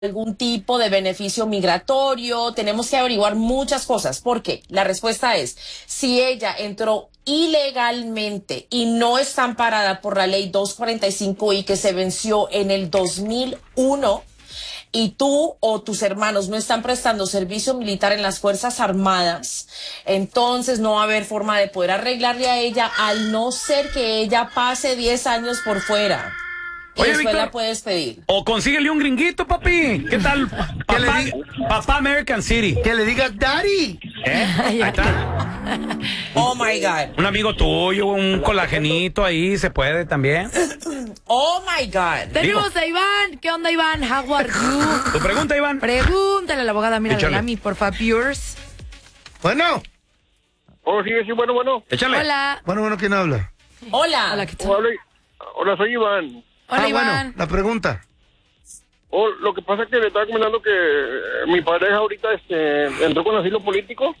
algún tipo de beneficio migratorio, tenemos que averiguar muchas cosas. ¿Por qué? La respuesta es, si ella entró ilegalmente y no está amparada por la ley 245I que se venció en el 2001, y tú o tus hermanos no están prestando servicio militar en las Fuerzas Armadas, entonces no va a haber forma de poder arreglarle a ella, al no ser que ella pase 10 años por fuera. Y Oye, después Víctor, la puedes pedir. O consíguele un gringuito, papi. ¿Qué tal? Papá, papá American City. Que le diga daddy. Ahí está. Oh my God. Un amigo tuyo, un colagenito ahí, se puede también. Oh my God. Tenemos a Iván. ¿Qué onda, Iván? How are you? ¿Tu pregunta, Iván? Pregúntale a la abogada Mira Échale. Lamy, por favor. Bueno. Oh, sí, bueno. Échale. Hola. Bueno, ¿quién habla? Hola. Hola, ¿qué tal? Hola, soy Iván. Hola, Iván. Bueno, la pregunta. Oh, lo que pasa es que le estaba comentando que mi pareja ahorita entró con asilo político.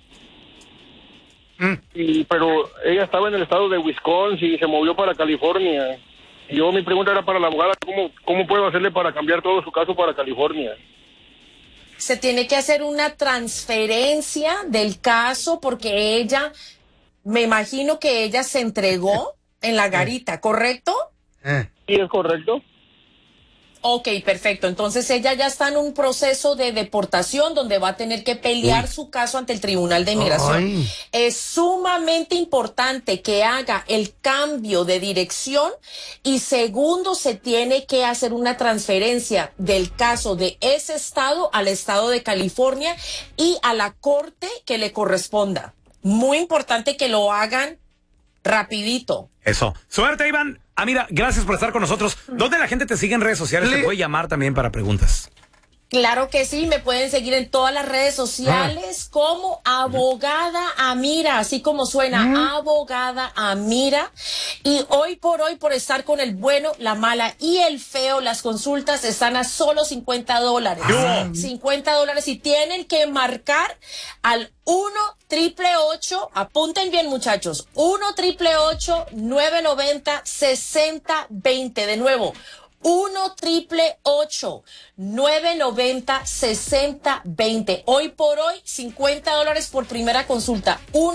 Pero ella estaba en el estado de Wisconsin y se movió para California. Y mi pregunta era para la abogada, ¿cómo puedo hacerle para cambiar todo su caso para California? Se tiene que hacer una transferencia del caso porque ella, me imagino que ella se entregó en la garita, ¿correcto? ¿Sí es correcto? Ok, perfecto. Entonces ella ya está en un proceso de deportación donde va a tener que pelear su caso ante el Tribunal de Inmigración. Ay. Es sumamente importante que haga el cambio de dirección y segundo, se tiene que hacer una transferencia del caso de ese estado al estado de California y a la corte que le corresponda. Muy importante que lo hagan rapidito. Eso. Suerte, Iván. Mira, gracias por estar con nosotros. ¿Dónde la gente te sigue en redes sociales? Te puede llamar también para preguntas. Claro que sí, me pueden seguir en todas las redes sociales como Abogada Amira, así como suena, Abogada Amira. Y hoy, por estar con el bueno, la mala y el feo, las consultas están a solo $50. $50 y tienen que marcar al 1-888, apunten bien muchachos, 1-888-990-6020. De nuevo, 1-888-990-6020. Hoy por hoy, $50 por primera consulta.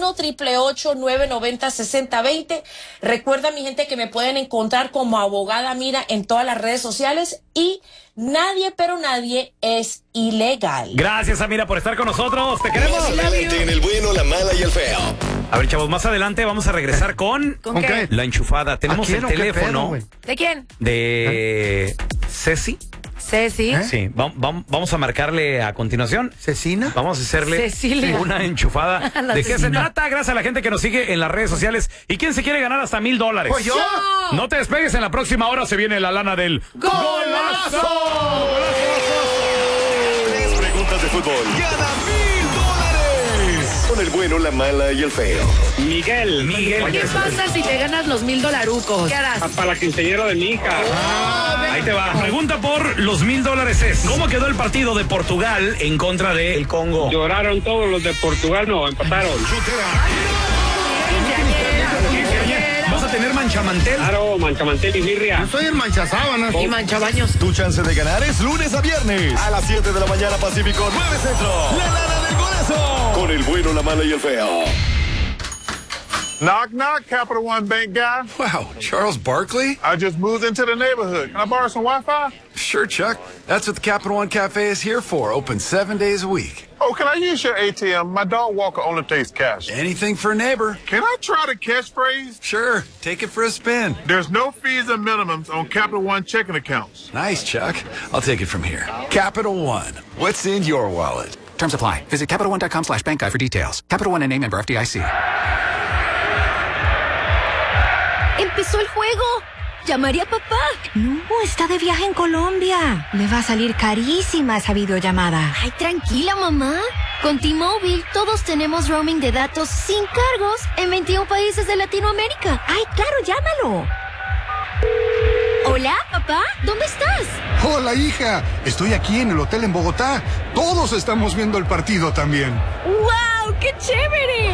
1-888-990-6020. Recuerda, mi gente, que me pueden encontrar como Abogada Mira en todas las redes sociales y nadie, pero nadie es ilegal. Gracias, Amira, por estar con nosotros. Te queremos. Más adelante en el bueno, la mala y el feo. A ver, chavos, más adelante vamos a regresar con ¿Con qué? la enchufada. Tenemos ¿A quién el o qué teléfono pedo, güey? ¿De quién? de Ceci. Ceci. Sí, vamos a marcarle a continuación. ¿Cecina? Vamos a hacerle Cecilia. una enchufada. La ¿De qué se Cecina. trata? Gracias a la gente que nos sigue en las redes sociales. ¿Y quién se quiere ganar hasta $1,000? Pues yo. No te despegues, en la próxima hora se viene la lana del ¡Golazo! Tres preguntas de fútbol. Gana $1,000. Con el bueno, la mala y el feo. Miguel. ¿Qué pasa si te ganas los $1,000? ¿Qué harás? Para la quinceañera de mi hija. Ahí te va. Pregunta por los $1,000 es: ¿cómo quedó el partido de Portugal en contra de el Congo? Lloraron todos los de Portugal, no, empataron. ¿Vas a tener manchamantel? Claro, manchamantel y birria. Yo soy el manchasábanas. Y manchabaños. Tu chance de ganar es lunes a viernes a las 7 de la mañana Pacífico, 9 Centro. La lana del golazo. Con el bueno, la mala y el feo. Knock, knock, Capital One Bank guy. Wow, Charles Barkley? I just moved into the neighborhood. Can I borrow some Wi-Fi? Sure, Chuck. That's what the Capital One Cafe is here for. Open 7 days a week. Oh, can I use your ATM? My dog Walker only takes cash. Anything for a neighbor. Can I try the catchphrase? Sure, take it for a spin. There's no fees and minimums on Capital One checking accounts. Nice, Chuck. I'll take it from here. Capital One. What's in your wallet? Terms apply. Visit CapitalOne.com/bankguy for details. Capital One and name member FDIC. ¡Empezó el juego! ¿Llamaré a papá? No, está de viaje en Colombia. Le va a salir carísima esa videollamada. Ay, tranquila, mamá. Con T-Mobile, todos tenemos roaming de datos sin cargos en 21 países de Latinoamérica. Ay, claro, llámalo. Hola, papá, ¿dónde estás? Hola, hija. Estoy aquí en el hotel en Bogotá. Todos estamos viendo el partido también. ¡Wow! ¡Qué chévere!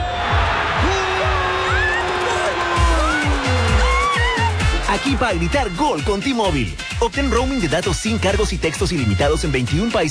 Aquí para gritar gol con T-Mobile. Obtén roaming de datos sin cargos y textos ilimitados en 21 países